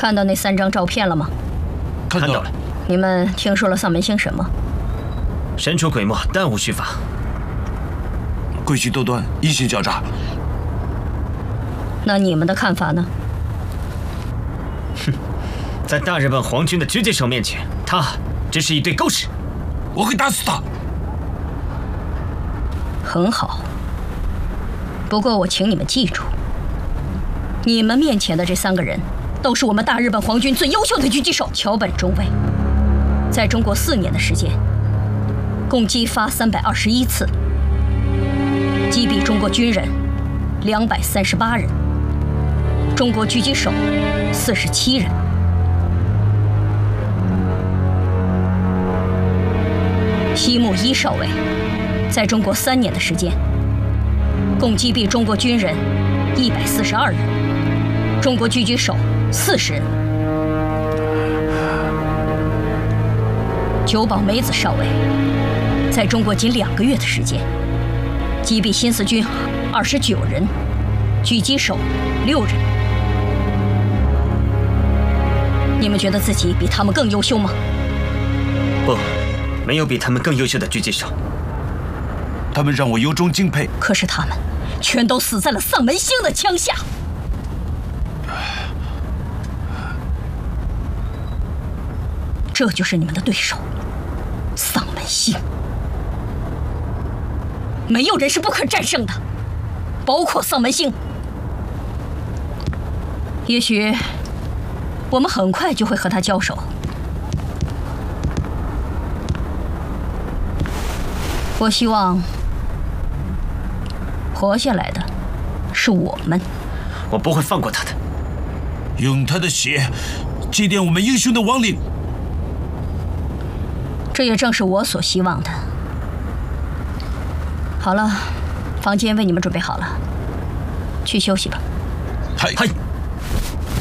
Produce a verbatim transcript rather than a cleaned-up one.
看到那三张照片了吗？ 看到了。 你们听说了丧门星什么？ 神出鬼没，弹无虚发。 诡计多端，异性狡诈。 那你们的看法呢？ 哼，在大日本皇军的狙击手面前，他只是一堆狗屎。 我会打死他。 很好。不过我请你们记住，你们面前的这三个人，都是我们大日本皇军最优秀的狙击手。桥本中尉，在中国四年的时间，共击发三百二十一次，击毙中国军人两百三十八人，中国狙击手四十七人。西木一少尉，在中国三年的时间，共击毙中国军人一百四十二人，中国狙击手四十人。久保美子少尉，在中国仅两个月的时间，击毙新四军二十九人，狙击手六人。你们觉得自己比他们更优秀吗？ 不，没有比他们更优秀的狙击手。 他们让我由衷敬佩。 可是他们全都死在了丧门星的枪下。这就是你们的对手，丧门星。没有人是不可战胜的，包括丧门星。也许我们很快就会和他交手。我希望活下来的是我们。 我不会放过他的。 用他的血祭奠我们英雄的亡灵。 这也正是我所希望的。好了，房间为你们准备好了，去休息吧。 嗨。 嗨。